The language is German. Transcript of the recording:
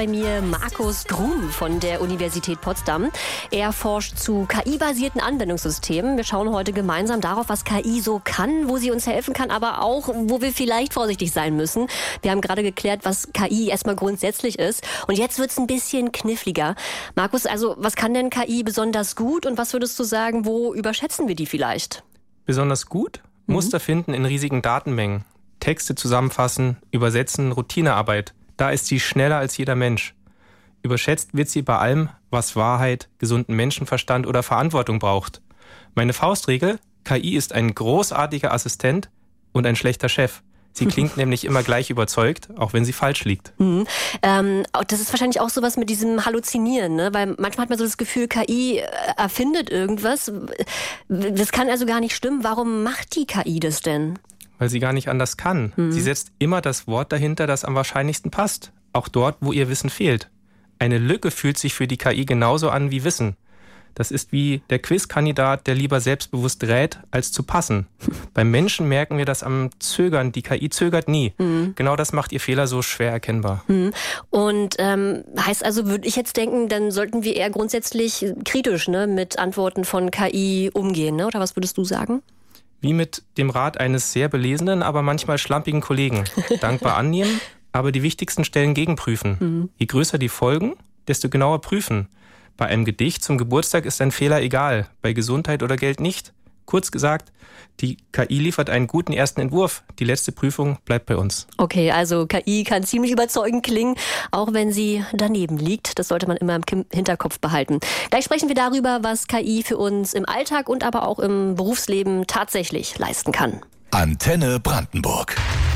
bei mir Markus Drum von der Universität Potsdam. Er forscht zu KI-basierten Anwendungssystemen. Wir schauen heute gemeinsam darauf, was KI so kann, wo sie uns helfen kann, aber auch, wo wir vielleicht vorsichtig sein müssen. Wir haben gerade geklärt, was KI erstmal grundsätzlich ist. Und jetzt wird's ein bisschen kniffliger. Markus, also was kann denn KI besonders gut und was würdest du sagen, wo überschätzen wir die vielleicht? Besonders gut? Muster finden in riesigen Datenmengen. Texte zusammenfassen, übersetzen, Routinearbeit. Da ist sie schneller als jeder Mensch. Überschätzt wird sie bei allem, was Wahrheit, gesunden Menschenverstand oder Verantwortung braucht. Meine Faustregel: KI ist ein großartiger Assistent und ein schlechter Chef. Sie klingt nämlich immer gleich überzeugt, auch wenn sie falsch liegt. Das ist wahrscheinlich auch sowas mit diesem Halluzinieren, ne? Weil manchmal hat man so das Gefühl, KI erfindet irgendwas. Das kann also gar nicht stimmen. Warum macht die KI das denn? Weil sie gar nicht anders kann. Sie setzt immer das Wort dahinter, das am wahrscheinlichsten passt. Auch dort, wo ihr Wissen fehlt. Eine Lücke fühlt sich für die KI genauso an wie Wissen. Das ist wie der Quizkandidat, der lieber selbstbewusst rät, als zu passen. Beim Menschen merken wir das am Zögern. Die KI zögert nie. Genau das macht ihr Fehler so schwer erkennbar. Und heißt also, würde ich jetzt denken, dann sollten wir eher grundsätzlich kritisch, ne, mit Antworten von KI umgehen, ne? Oder was würdest du sagen? Wie mit dem Rat eines sehr belesenen, aber manchmal schlampigen Kollegen. Dankbar annehmen, aber die wichtigsten Stellen gegenprüfen. Je größer die Folgen, desto genauer prüfen. Bei einem Gedicht zum Geburtstag ist ein Fehler egal, bei Gesundheit oder Geld nicht. Kurz gesagt, die KI liefert einen guten ersten Entwurf. Die letzte Prüfung bleibt bei uns. Okay, also KI kann ziemlich überzeugend klingen, auch wenn sie daneben liegt. Das sollte man immer im Hinterkopf behalten. Gleich sprechen wir darüber, was KI für uns im Alltag und aber auch im Berufsleben tatsächlich leisten kann. Antenne Brandenburg.